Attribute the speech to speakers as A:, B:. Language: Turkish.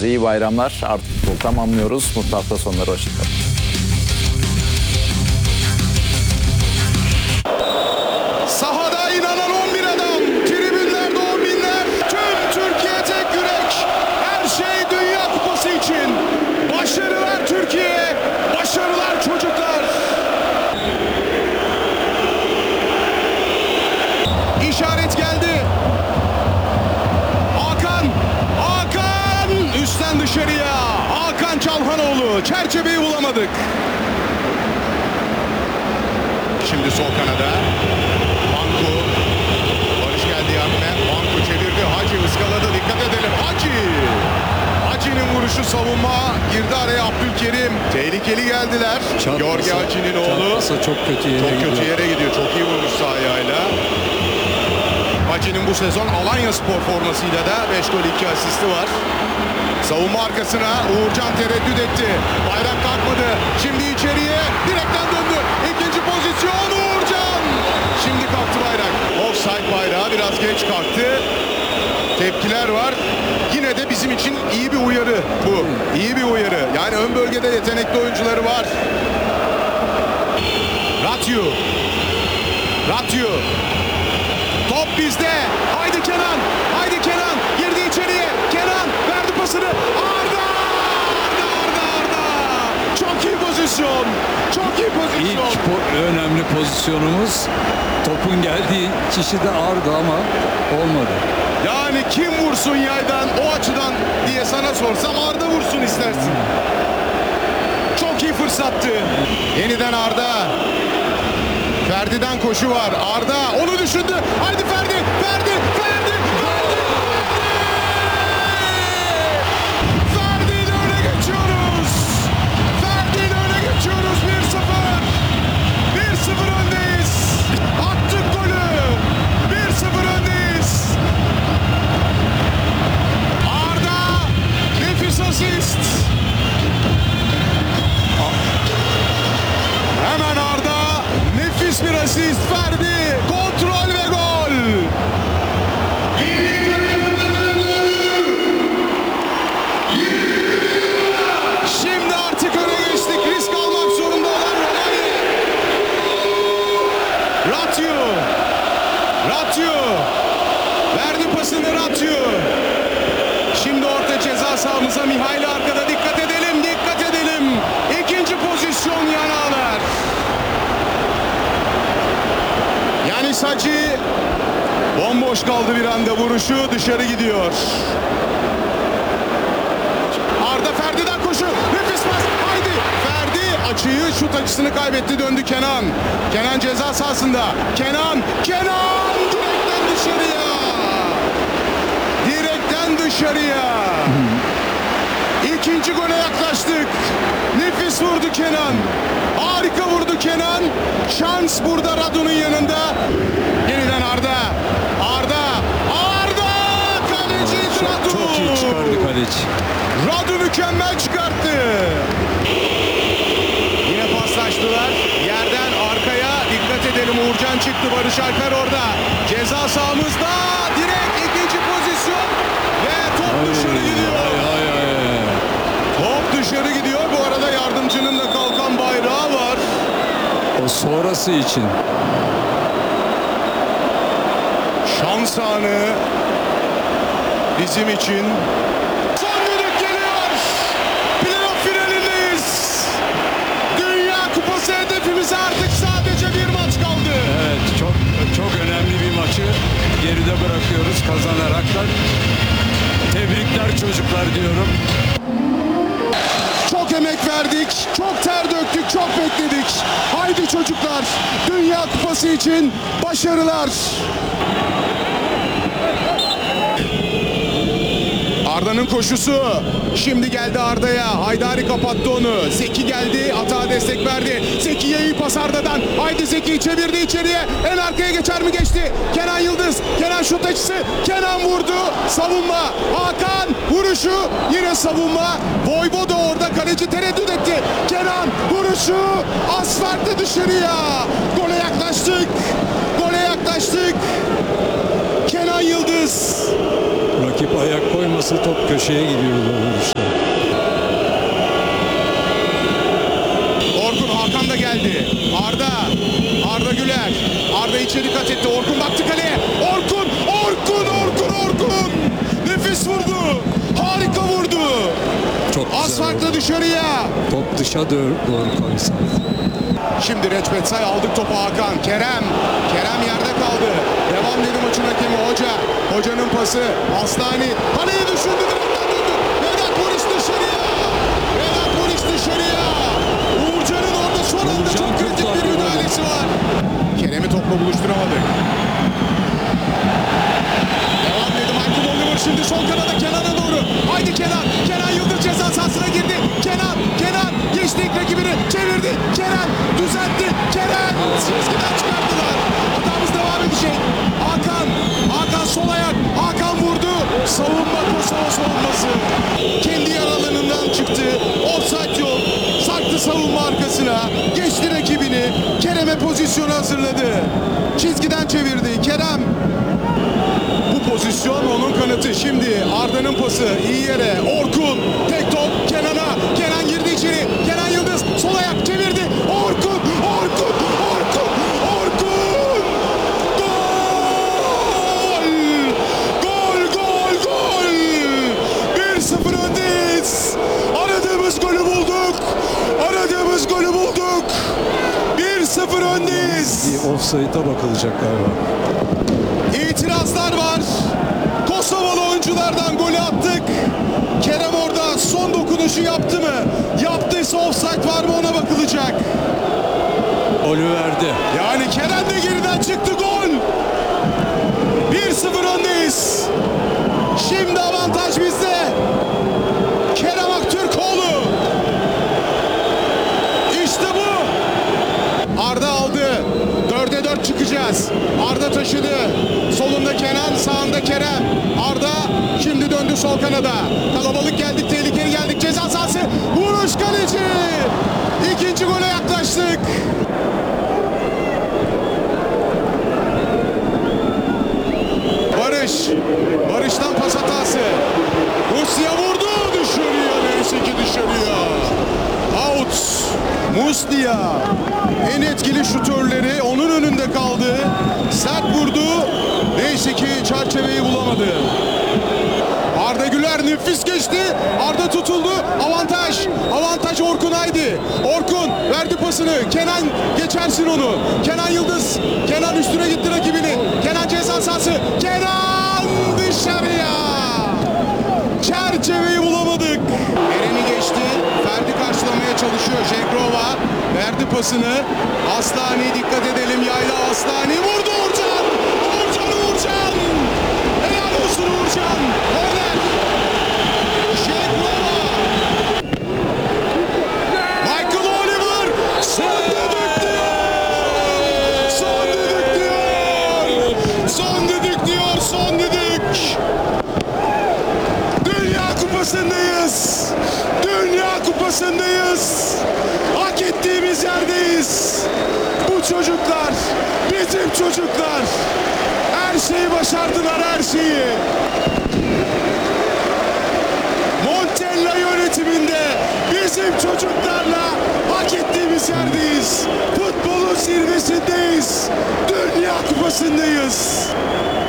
A: Herkese iyi bayramlar. Artık futbolu tamamlıyoruz. Mutlu hafta sonları. Hoşçakalın.
B: Sahada inanan 11 adam, tribünlerde 10 binler, tüm Türkiye tek yürek. Her şey Dünya Kupası için. Başarılar Türkiye, başarılar çocuklar. İşaret geldi. Hakan üstten dışarıya. Hakan Çalhanoğlu, çerçeveyi bulamadık. Şimdi sol kanada. Banku. Barış geldi yardıma. Banku çevirdi. Hacı ıskaladı. Dikkat edelim. Hacı'nın vuruşu savunma. Girdi araya Abdülkerim. Tehlikeli geldiler. Jorge Hacı'nın oğlu.
C: Çok kötü yere
B: gidiyor. Çok iyi vurmuş sağ ayağıyla. Hacı'nın bu sezon Alanya Spor formasıyla da 5 gol 2 asisti var. Savunma arkasına Uğurcan tereddüt etti. Bayrak kalkmadı. Şimdi içeriye direkten döndü. İkinci pozisyon Uğurcan. Şimdi kalktı bayrak. Offside bayrağı biraz geç kalktı. Tepkiler var. Yine de bizim için iyi bir uyarı bu. İyi bir uyarı. Yani ön bölgede yetenekli oyuncuları var. Ratio. Top bizde. Haydi Kenan. Girdi içeriye. Kenan verdi pasını. Arda. Çok iyi pozisyon.
C: İlk önemli pozisyonumuz topun geldiği kişi de Arda ama olmadı.
B: Yani kim vursun yaydan o açıdan diye sana sorsam Arda vursun istersin. Çok iyi fırsattı. Yeniden Arda. Ferdi'den koşu var. Arda onu düşündü. Haydi Ferdi. Ferdi'yle öne geçiyoruz. 1-0 öndeyiz. Attık golü. 1-0 öndeyiz. Arda nefis asist. Hemen Arda nefis bir asist. Ferdi kontrol ve gol. Şimdi artık öne geçtik. Risk almak zorunda olan Ratio. Verdi pasını Ratio. Şimdi orta ceza sahamıza Mihail arkada. Dikkat edelim. İkinci pozisyon yanağlar. Yani Hacı bomboş kaldı bir anda, vuruşu dışarı gidiyor. Arda Ferdi'den koşu. Nefis pas. Haydi. Ferdi açıyı, şut açısını kaybetti. Döndü Kenan. Kenan ceza sahasında. Kenan direkten dışarıya. İkinci gole yaklaştık. Nefis vurdu Kenan. Harika vurdu Kenan. Şans burada Radu'nun yanında. Yeniden Arda. Kaleci Radu.
C: Çok iyi çıkardı kaleci.
B: Radu mükemmel çıkarttı. Yine paslaştılar. Yerden arkaya dikkat edelim. Uğurcan çıktı. Barış Alper orada. Ceza sahamızda. Direkt ikinci pozisyon. Ve top dışarı gidiyor. Top dışarı gidiyor. Bu arada yardımcının da kalkan bayrağı var.
C: O sonrası için.
B: Şans anı bizim için. Son düdük geliyor. Playoff finalindeyiz. Dünya Kupası hedefimize artık sadece bir maç kaldı.
C: Evet, çok önemli bir maçı geride bırakıyoruz kazanarak da. Tebrikler çocuklar diyorum.
B: Çok emek verdik, çok ter döktük, çok bekledik. Haydi çocuklar, Dünya Kupası için başarılar. Arda'nın koşusu. Şimdi geldi Arda'ya. Haydari kapattı onu. Zeki geldi. Atağa destek verdi. Zeki'ye iyi pas Arda'dan. Haydi Zeki çevirdi içeriye. En arkaya geçer mi geçti? Kenan Yıldız. Kenan şut açısı. Kenan vurdu. Savunma. Hakan vuruşu. Yine savunma. Voyvoda orada. Kaleci tereddüt etti. Kenan vuruşu. Asfaltte dışarıya. Gole yaklaştık. Kenan Yıldız.
C: Rakip ayak koyması top köşeye gidiyordu.
B: farklı dışarıya.
C: Top dışa doğru koysa.
B: Şimdi Recep Say aldık topu Hakan. Kerem yerde kaldı. Devam dedi maçın hakemi Hoca. Hocanın pası. Aslani. Kaleye düşündü. Direkten döndü. Vedat Muriç dışarıya. Uğurcan'ın orada son anda çok kritik bir müdahalesi var. Kerem'i topla buluşturamadık. Devam dedi Michael Oliver şimdi sol kanada Kenan'a doğru. Haydi Kenan. Kenan Yıldız ceza sahasına girdi. Kenan geçti ilk rakibini çevirdi. Kenan düzeltti. Kenan çizgiden çıkarttılar. Hatamız devam edecek. Hakan sol ayak. Hakan vurdu. Savunma Kosova savunması. Kendi yaralarından çıktı. Offside yok. Sarktı savunma arkasına. Geçti rakibini. Kerem'e pozisyonu hazırladı. Çizgiden çevirdi. Kerem. Bu pozisyon onun kanıtı. Şimdi Arda'nın pası iyi yere. Orkun tek top Kenan'a. Kenan girdi içeri. Kenan Yıldız sol ayak çevirdi. Orkun. Gol. 1-0 öndeyiz. Aradığımız golü bulduk. 1-0 öndeyiz.
C: Bir offside'a bakılacak galiba.
B: İtirazlar var. Kosovalı oyunculardan golü attık. Kerem orada son dokunuşu yaptı mı? Yaptıysa offside var mı ona bakılacak.
C: Golü verdi.
B: Yani Kerem de geriden çıktı gol. 1-0 öndeyiz. Şimdi avantaj bizde. Kerem Aktürkoğlu. İşte bu. Arda aldı. 4'e 4 çıkacağız. Arda taşıdı. Solunda Kenan, sağında Kerem. Arda şimdi döndü sol kanada. Kalabalık geldik, tehlikeli geldik. Ceza sahası. Vuruş kaleci. İkinci gole yaklaştık. Barış'tan pas hatası. Rusya vurdu. Dışarıya. Neyse ki dışarıya. Out. Muslia. En etkili şutörleri onun önünde kaldı. Sert vurdu. Neyse ki çerçeveyi bulamadı. Arda Güler nefis geçti. Arda tutuldu. Avantaj Orkun'aydı. Orkun verdi pasını. Kenan geçersin onu. Kenan Yıldız. Kenan üstüne gitti rakibini. Kenan ceza sahası. Kenan dışarıya. Çerçeveyi bulamadık. Eren'i geçti. Ferdi karşılamaya çalışıyor. Jegrova verdi pasını. Aslani dikkat edelim. Yayla Aslani vurdu Uğurcan. Uğurcan. Helal olsun Uğurcan. Korner. Jegrova. Michael Oliver. Son düdük. Dünya Kupası'ndayız. Hak ettiğimiz yerdeyiz. Bu çocuklar bizim çocuklar. Her şeyi başardılar, her şeyi. Montella yönetiminde bizim çocuklarla hak ettiğimiz yerdeyiz. Futbolun zirvesindeyiz. Dünya Kupası'ndayız.